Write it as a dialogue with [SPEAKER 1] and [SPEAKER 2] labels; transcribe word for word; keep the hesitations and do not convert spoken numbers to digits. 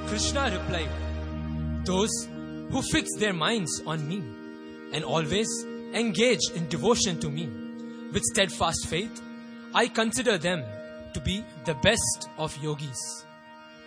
[SPEAKER 1] Krishna replied, those who fix their minds on me and always engage in devotion to me with steadfast faith, I consider them to be the best of yogis.